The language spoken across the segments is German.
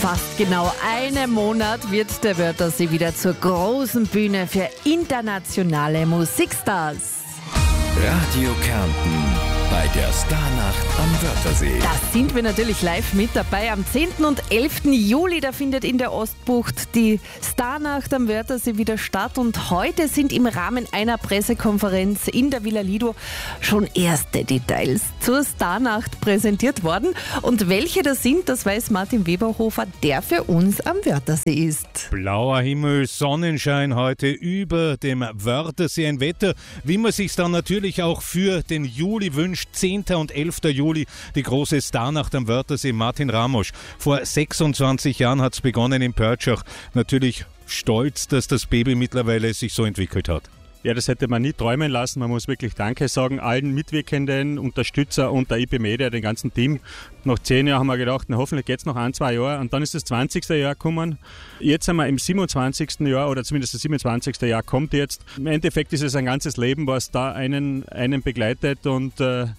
Fast genau einen Monat wird der Wörthersee wieder zur großen Bühne für internationale Musikstars. Radio Kärnten bei der Starnacht am Wörthersee. Da sind wir natürlich live mit dabei. Am 10. und 11. Juli, da findet in der Ostbucht die Starnacht am Wörthersee wieder statt. Und heute sind im Rahmen einer Pressekonferenz in der Villa Lido schon erste Details zur Starnacht präsentiert worden. Und welche das sind, das weiß Martin Weberhofer, der für uns am Wörthersee ist. Blauer Himmel, Sonnenschein heute über dem Wörthersee. Ein Wetter, wie man sich dann natürlich auch für den Juli wünscht. 10. und 11. Juli, die große Starnacht am Wörthersee. Martin Ramosch. Vor 26 Jahren hat es begonnen in Pörtschach. Natürlich stolz, dass das Baby mittlerweile sich so entwickelt hat. Ja, das hätte man nie träumen lassen. Man muss wirklich Danke sagen allen Mitwirkenden, Unterstützer und der IP Media, dem ganzen Team. Nach 10 Jahren haben wir gedacht, hoffentlich geht es noch 1-2 Jahre. Und dann ist das 20. Jahr gekommen. Jetzt sind wir im 27. Jahr, oder zumindest das 27. Jahr kommt jetzt. Im Endeffekt ist es ein ganzes Leben, was da einen begleitet. Und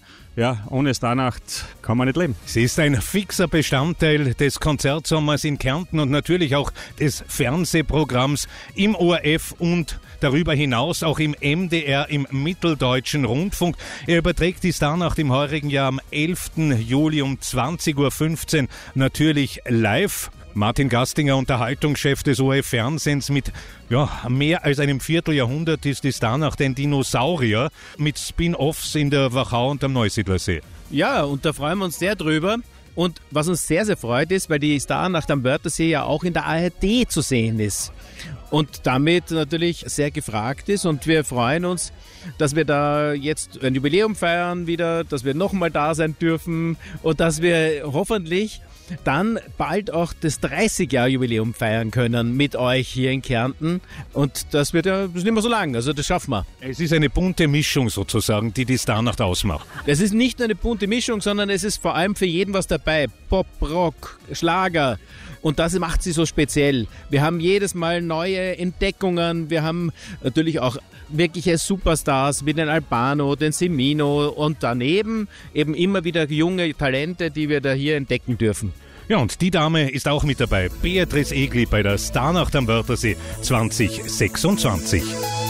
ohne Starnacht kann man nicht leben. Sie ist ein fixer Bestandteil des Konzertsommers in Kärnten und natürlich auch des Fernsehprogramms im ORF und darüber hinaus auch im MDR, im Mitteldeutschen Rundfunk. Er überträgt die Starnacht im heurigen Jahr am 11. Juli um 20.15 Uhr natürlich live. Martin Gastinger, Unterhaltungschef des ORF-Fernsehens, mit mehr als einem Vierteljahrhundert ist die Starnacht ein Dinosaurier mit Spin-Offs in der Wachau und am Neusiedlersee. Ja, und da freuen wir uns sehr drüber. Und was uns sehr, sehr freut ist, weil die Starnacht am Wörthersee ja auch in der ARD zu sehen ist. Und damit natürlich sehr gefragt ist. Und wir freuen uns, dass wir da jetzt ein Jubiläum feiern wieder, dass wir nochmal da sein dürfen und dass wir hoffentlich dann bald auch das 30-Jahr-Jubiläum feiern können mit euch hier in Kärnten. Und das wird ja nicht mehr so lang, also das schaffen wir. Es ist eine bunte Mischung sozusagen, die Starnacht ausmacht. Es ist nicht nur eine bunte Mischung, sondern es ist vor allem für jeden was dabei. Pop, Rock, Schlager. Und das macht sie so speziell. Wir haben jedes Mal neue Entdeckungen. Wir haben natürlich auch wirkliche Superstars wie den Albano, den Semino und daneben eben immer wieder junge Talente, die wir da hier entdecken dürfen. Ja, und die Dame ist auch mit dabei. Beatrice Egli bei der Starnacht am Wörthersee 2026.